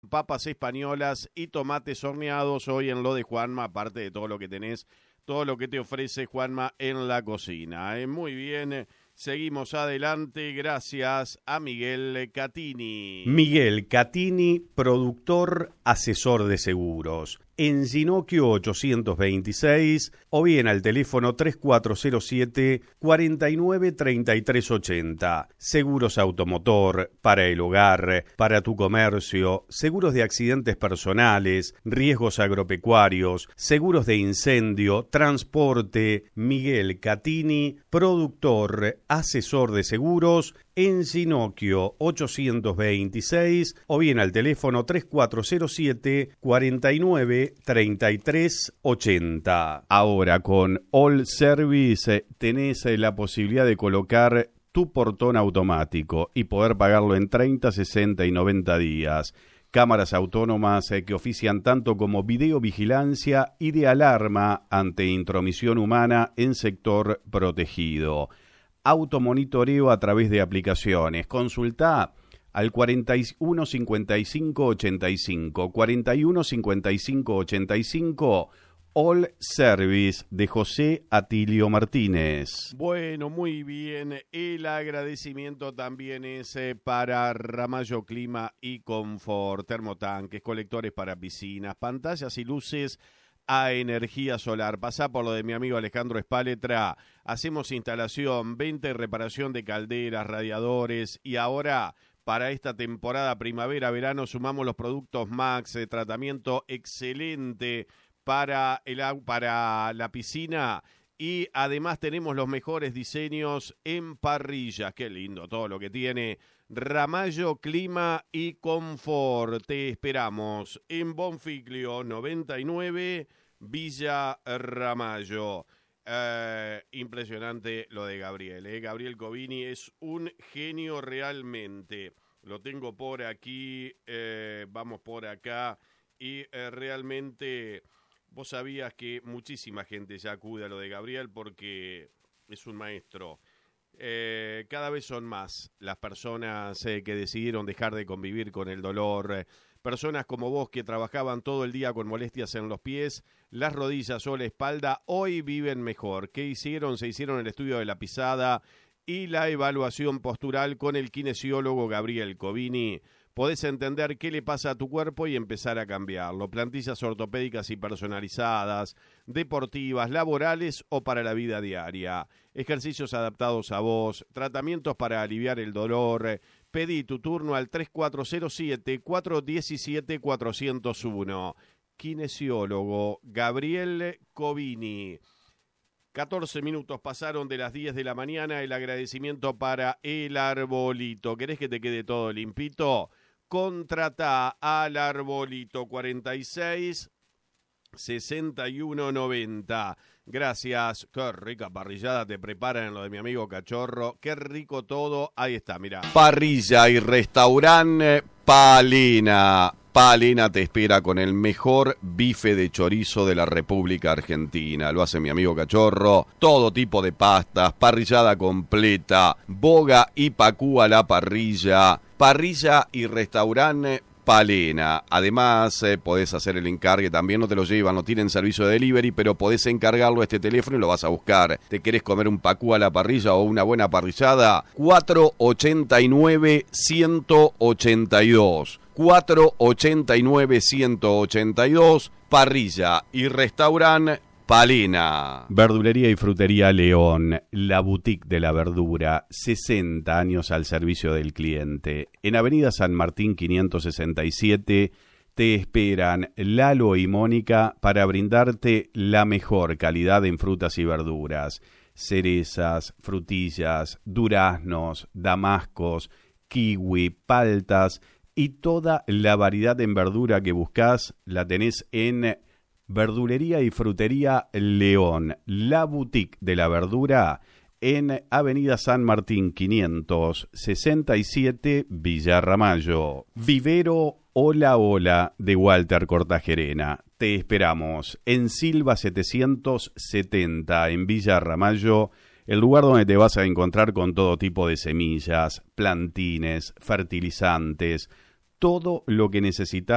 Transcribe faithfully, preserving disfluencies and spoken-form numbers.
papas españolas y tomates horneados hoy en lo de Juanma, aparte de todo lo que tenés, todo lo que te ofrece Juanma en la cocina. ¿eh? Muy bien, seguimos adelante, gracias a Miguel Catini. Miguel Catini, productor, asesor de seguros. En Ginocchio ochocientos veintiséis o bien al teléfono tres cuatro cero siete, cuatro nueve tres tres ocho cero. Seguros automotor, para el hogar, para tu comercio, seguros de accidentes personales, riesgos agropecuarios, seguros de incendio, transporte. Miguel Catini, productor, asesor de seguros, en Ginocchio ochocientos veintiséis o bien al teléfono tres cuatro cero siete, cuatro nueve tres tres ocho cero. Ahora con All Service tenés la posibilidad de colocar tu portón automático y poder pagarlo en treinta, sesenta y noventa días. Cámaras autónomas que ofician tanto como videovigilancia y de alarma ante intromisión humana en sector protegido. Automonitoreo a través de aplicaciones. Consultá al cuarenta y uno cincuenta y cinco ochenta y cinco, cuarenta y uno cincuenta y cinco ochenta y cinco, All Service de José Atilio Martínez. Bueno, muy bien. El agradecimiento también es eh, para Ramallo Clima y Confort, termotanques, colectores para piscinas, pantallas y luces a energía solar. Pasá por lo de mi amigo Alejandro Espáletra. Hacemos instalación, venta y reparación de calderas, radiadores y ahora para esta temporada primavera-verano sumamos los productos Max, de tratamiento excelente para, el, para la piscina y además tenemos los mejores diseños en parrillas. Qué lindo todo lo que tiene Ramallo Clima y Confort. Te esperamos en Bonfiglio noventa y nueve, Villa Ramallo. Eh, impresionante lo de Gabriel, ¿eh? Gabriel Covini es un genio realmente. Lo tengo por aquí, eh, vamos por acá y eh, realmente vos sabías que muchísima gente ya acude a lo de Gabriel porque es un maestro. Eh, cada vez son más las personas eh, que decidieron dejar de convivir con el dolor. Eh, personas como vos que trabajaban todo el día con molestias en los pies, las rodillas o la espalda, hoy viven mejor. ¿Qué hicieron? Se hicieron el estudio de la pisada y la evaluación postural con el kinesiólogo Gabriel Covini. Podés entender qué le pasa a tu cuerpo y empezar a cambiarlo. Plantillas ortopédicas y personalizadas, deportivas, laborales o para la vida diaria. Ejercicios adaptados a vos, tratamientos para aliviar el dolor. Pedí tu turno al tres cuatro cero siete, cuatro uno siete, cuatro cero uno. Kinesiólogo Gabriel Covini. catorce minutos pasaron de las diez de la mañana. El agradecimiento para El Arbolito. ¿Querés que te quede todo limpito? Contratá al Arbolito cuarenta y seis, sesenta y uno, noventa. Gracias. Qué rica parrillada te preparan en lo de mi amigo Cachorro. Qué rico todo. Ahí está, mirá. Parrilla y restaurante Palena. Palena te espera con el mejor bife de chorizo de la República Argentina. Lo hace mi amigo Cachorro. Todo tipo de pastas, parrillada completa, boga y pacú a la parrilla. Parrilla y restaurante Palena. Además, eh, podés hacer el encargue, también no te lo llevan, no tienen servicio de delivery, pero podés encargarlo a este teléfono y lo vas a buscar. ¿Te querés comer un pacú a la parrilla o una buena parrillada? cuatro ochenta y nueve, ciento ochenta y dos. cuatro ochenta y nueve, ciento ochenta y dos. Parrilla y restaurante Palena. Verdulería y frutería León, la boutique de la verdura, sesenta años al servicio del cliente. En Avenida San Martín quinientos sesenta y siete te esperan Lalo y Mónica para brindarte la mejor calidad en frutas y verduras. Cerezas, frutillas, duraznos, damascos, kiwi, paltas y toda la variedad en verdura que buscas la tenés en Verdulería y Frutería León, la boutique de la verdura en Avenida San Martín quinientos sesenta y siete, Villa Ramallo. Vivero Hola Hola de Walter Cortajerena. Te esperamos en Silva setecientos setenta en Villa Ramallo, el lugar donde te vas a encontrar con todo tipo de semillas, plantines, fertilizantes, todo lo que necesitas